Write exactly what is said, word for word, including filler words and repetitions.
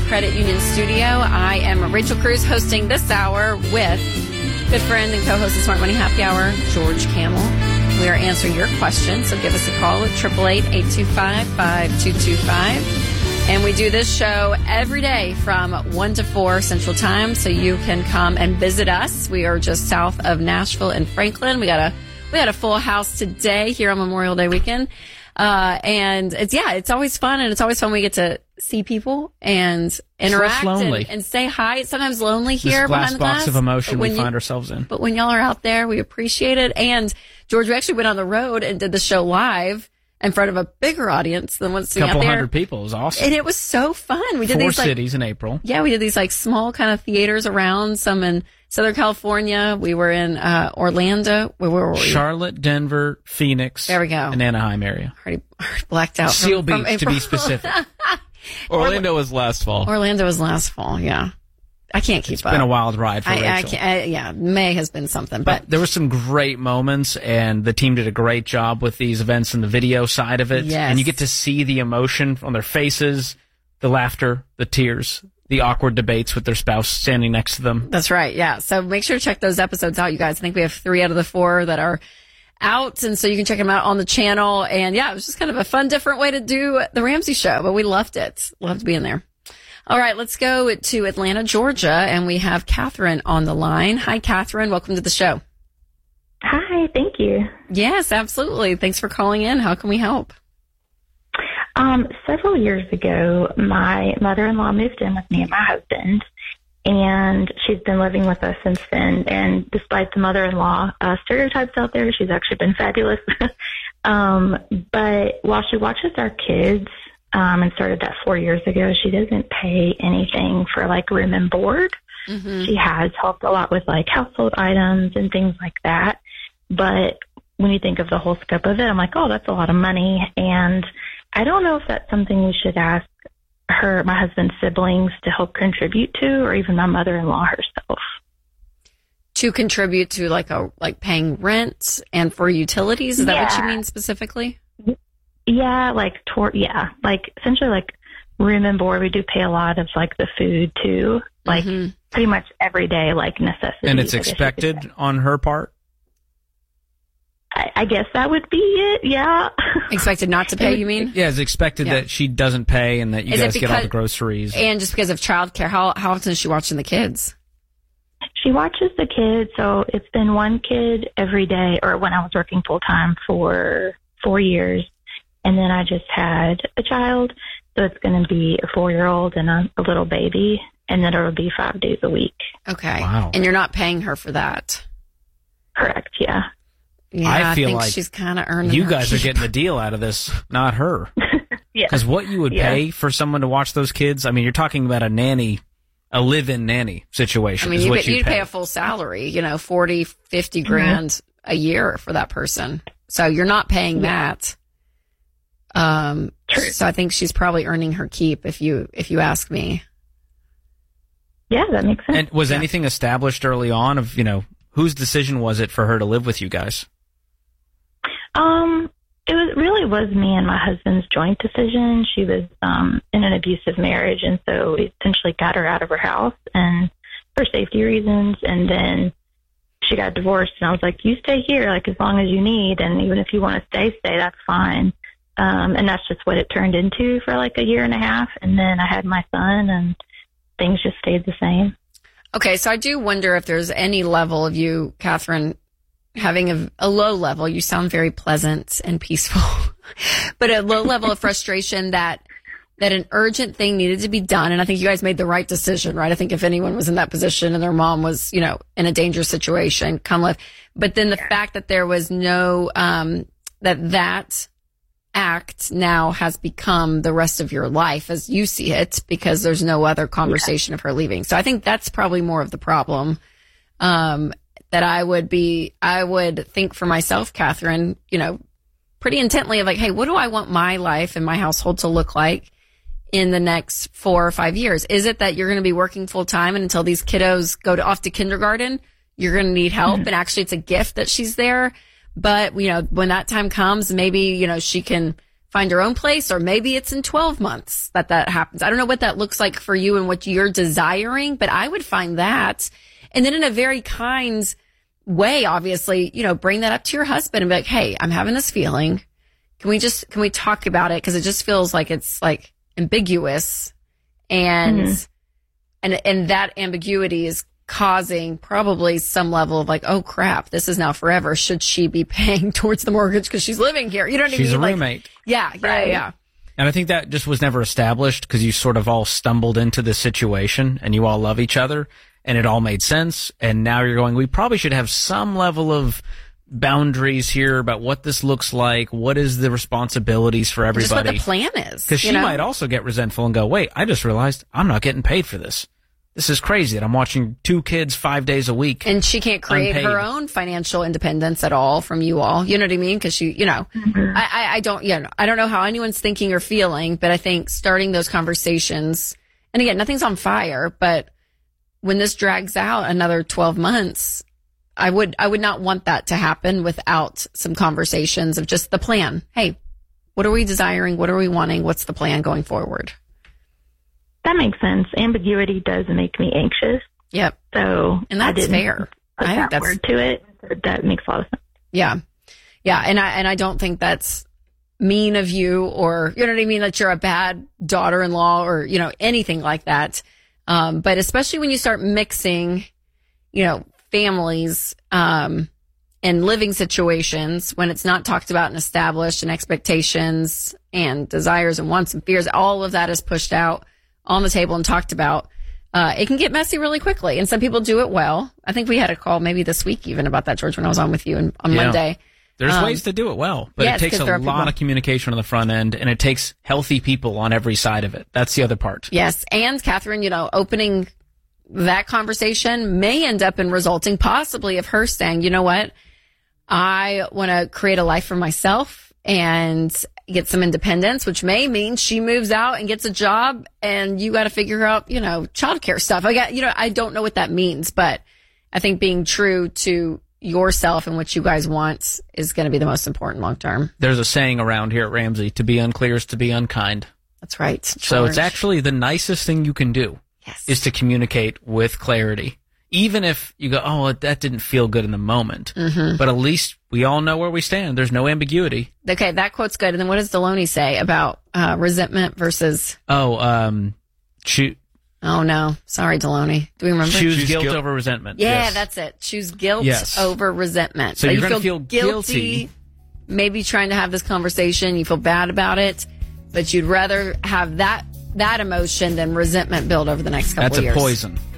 Credit Union Studio. I am Rachel Cruz hosting this hour with good friend and co-host of Smart Money Happy Hour, George Kamel. We are answering your questions, so give us a call at eight eight eight, eight two five, five two two five. And we do this show every day from one to four Central Time, so you can come and visit us. We are just south of Nashville and Franklin. We got a we got a full house today here on Memorial Day weekend. Uh, and it's, yeah, it's always fun, and it's always fun when we get to see people and interact and, and say hi. It's sometimes lonely here this glass behind the box glass of emotion we you, find ourselves in. But when y'all are out there, we appreciate it. And George, we actually went on the road and did the show live in front of a bigger audience than what's out there. A couple hundred hundred people. It was awesome. And it was so fun. We did Four these like, cities in April. Yeah, we did these like small kind of theaters around, some in Southern California. We were in uh, Orlando. Where were we? Charlotte, Denver, Phoenix. There we go. And Anaheim area. Already, already blacked out. Seal from, Beach, from to be specific. Orlando was last fall. Orlando was last fall, yeah. I can't keep it's up. It's been a wild ride for I, Rachel. I can't, I, yeah, May has been something. But, but there were some great moments, and the team did a great job with these events and the video side of it. Yes. And you get to see the emotion on their faces, the laughter, the tears, the awkward debates with their spouse standing next to them. That's right, yeah. So make sure to check those episodes out, you guys. I think we have three out of the four that are out, and so you can check them out on the channel. And yeah, it was just kind of a fun, different way to do the Ramsey Show, but we loved it. Loved being there. All right, let's go to Atlanta, Georgia, and we have Catherine on the line. Hi, Catherine. Welcome to the show. Hi, thank you. Yes, absolutely. Thanks for calling in. How can we help? Um, several years ago, my mother-in-law moved in with me and my husband, and she's been living with us since then. And despite the mother-in-law uh, stereotypes out there, she's actually been fabulous. um, but while she watches our kids, um, and started that four years ago, she doesn't pay anything for like room and board. Mm-hmm. She has helped a lot with like household items and things like that. But when you think of the whole scope of it, I'm like, oh, that's a lot of money. And I don't know if that's something we should ask her, my husband's siblings, to help contribute to, or even my mother-in-law herself. To contribute to like a like paying rent and for utilities? Is that yeah. what you mean specifically? Yeah, like toward yeah, like essentially like room and board. We do pay a lot of like the food too, like mm-hmm. pretty much every day, like necessities. And it's expected on her part? I, I guess that would be it, yeah. Expected not to pay, you mean? Yeah, it's expected yeah. that she doesn't pay and that you Is guys because, get all the groceries. And just because of childcare, how how often is she watching the kids? She watches the kids, so it's been one kid every day, or when I was working full-time for four years. And then I just had a child, so it's going to be a four-year-old and a, a little baby, and then it'll be five days a week. Okay. Wow. And you're not paying her for that? Correct, yeah. Yeah, I feel I think like she's kind of earning you her guys keep. are getting the deal out of this, not her. Yeah. Because what you would yeah. pay for someone to watch those kids, I mean, you're talking about a nanny, a live-in nanny situation. I mean, is you what could, you'd you'd pay. pay a full salary, you know, forty, fifty grand mm-hmm. a year for that person. So you're not paying yeah. that. Um, True. So I think she's probably earning her keep, if you if you ask me. Yeah, that makes sense. And was yeah. anything established early on of, you know, whose decision was it for her to live with you guys? Um, it was really was me and my husband's joint decision. She was um, in an abusive marriage, and so we essentially got her out of her house and for safety reasons. And then she got divorced, and I was like, "You stay here, like as long as you need, and even if you want to stay, stay. That's fine." Um, and that's just what it turned into for like a year and a half. And then I had my son, and things just stayed the same. Okay, so I do wonder if there's any level of you, Catherine, having a, a low level. You sound very pleasant and peaceful, but a low level of frustration that that an urgent thing needed to be done. And I think you guys made the right decision, right? I think if anyone was in that position and their mom was, you know, in a dangerous situation, come live. But then the yeah. fact that there was no, um, that that act now has become the rest of your life as you see it, because there's no other conversation yeah. of her leaving. So I think that's probably more of the problem. Um, that I would be, I would think for myself, Catherine, you know, pretty intently of like, hey, what do I want my life and my household to look like in the next four or five years? Is it that you're going to be working full time and until these kiddos go to, off to kindergarten, you're going to need help? Mm-hmm. And actually it's a gift that she's there. But, you know, when that time comes, maybe, you know, she can find her own place, or maybe it's in twelve months that that happens. I don't know what that looks like for you and what you're desiring, but I would find that. And then in a very kind way, obviously, you know, bring that up to your husband and be like, hey, I'm having this feeling. Can we just, can we talk about it? Cause it just feels like it's like ambiguous and, mm-hmm. and, and that ambiguity is causing probably some level of like, oh crap, this is now forever. Should she be paying towards the mortgage because she's living here? You know what I mean? She's a like, roommate. Yeah, yeah, right. yeah. And I think that just was never established because you sort of all stumbled into this situation and you all love each other and it all made sense. And now you're going, we probably should have some level of boundaries here about what this looks like. What is the responsibilities for everybody? Just what the plan is. Because she know? might also get resentful and go, wait, I just realized I'm not getting paid for this. This is crazy that I'm watching two kids five days a week. And she can't create unpaid. her own financial independence at all from you all. You know what I mean? Because she, you know, mm-hmm. I, I, I don't, you know, I don't know how anyone's thinking or feeling, but I think starting those conversations, and again, nothing's on fire, but when this drags out another twelve months, I would, I would not want that to happen without some conversations of just the plan. Hey, what are we desiring? What are we wanting? What's the plan going forward? That makes sense. Ambiguity does make me anxious. Yep. So and that's I didn't fair. Put I that think that's word to it. That makes a lot of sense. Yeah. Yeah. And I, and I don't think that's mean of you or, you know what I mean? That you're a bad daughter-in-law or, you know, anything like that. Um, but especially when you start mixing, you know, families, um, and living situations when it's not talked about and established and expectations and desires and wants and fears, all of that is pushed out on the table and talked about. Uh, it can get messy really quickly. And some people do it well. I think we had a call maybe this week even about that, George, when I was on with you and, on yeah. Monday. There's um, ways to do it well, but yes, it takes a lot people. of communication on the front end, and it takes healthy people on every side of it. That's the other part. Yes. And Catherine, you know, opening that conversation may end up in resulting possibly of her saying, you know what, I want to create a life for myself and get some independence, which may mean she moves out and gets a job and you got to figure out, you know, childcare stuff. I got, you know, I don't know what that means, but I think being true to yourself and what you guys want is going to be the most important long term. There's a saying around here at Ramsey, to be unclear is to be unkind. That's right. George. So it's actually the nicest thing you can do yes. is to communicate with clarity. Even if you go, oh, that didn't feel good in the moment. Mm-hmm. But at least we all know where we stand. There's no ambiguity. Okay, that quote's good. And then what does Deloney say about uh, resentment versus... Oh, um, choose... Oh, no. Sorry, Deloney. Do we remember? Choose, Choose guilt, guilt over resentment. Yeah, yes. that's it. Choose guilt yes. over resentment. So, so you're you going to feel, feel guilty, guilty. Maybe trying to have this conversation. You feel bad about it. But you'd rather have that that emotion than resentment build over the next couple That's of years. That's a poison.